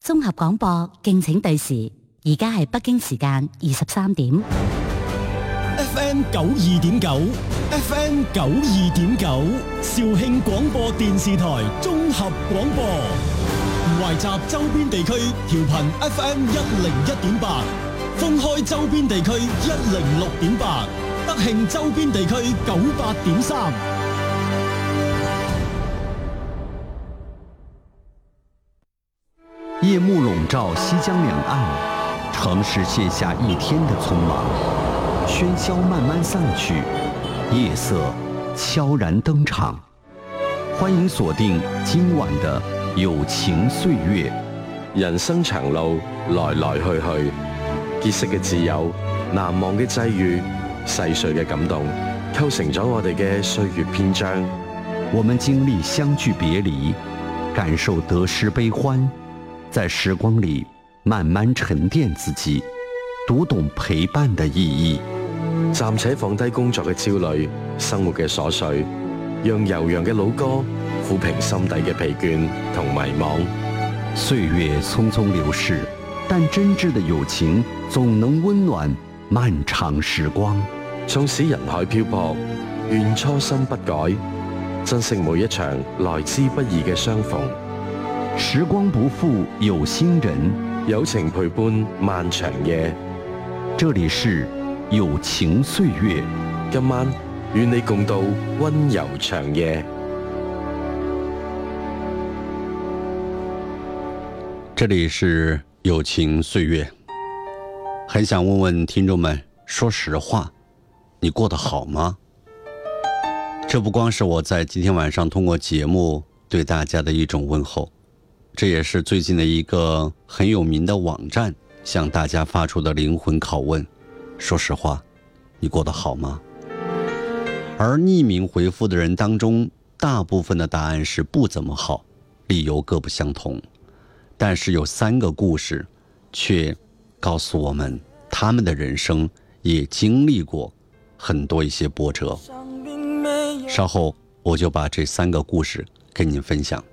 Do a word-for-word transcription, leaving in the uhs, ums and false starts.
綜合廣播，敬請對時。而家係北京時間二十三點。 F M 九二點九 ，F M 九二點九，肇慶廣播電視台綜合廣播，懷集周邊地區調頻 F M 一零一點八，封開周邊地區一零六點八，德慶周邊地區九八點三。 夜幕籠罩西江兩岸，城市卸下一天的匆忙，喧囂慢慢散去，夜色悄然登場。歡迎鎖定今晚的友情歲月。 人生長路，來來去去，結識嘅摯友，難忘嘅際遇，細碎嘅感動，構成咗我哋嘅歲月篇章。 我們經歷相聚別離，感受得失悲歡，在時光裡慢慢沉澱自己，讀懂陪伴的意義。 暫且放低工作嘅焦慮，生活嘅瑣碎，讓悠揚嘅老歌撫平心底嘅疲倦同迷茫。 歲月匆匆流逝，但真摯的友情總能溫暖漫長時光。 縱使人海漂泊，願初心不改，珍惜每一場來之不易嘅相逢。 時光不負有心人， 友情陪伴漫長夜。 這裡是友情歲月， 今晚與你共度溫柔長夜。 這裡是友情歲月，很想問問聽眾們，說實話，你過得好嗎？這不光是我在今天晚上通過節目對大家的一種問候，這也是最近的一個很有名的網站向大家發出的靈魂拷問。說實話，你過得好嗎？而匿名回復的人當中，大部分的答案是不怎麼好，理由各不相同。但是有三個故事卻告訴我們，他們的人生也經歷過很多一些波折。稍後我就把這三個故事跟您分享。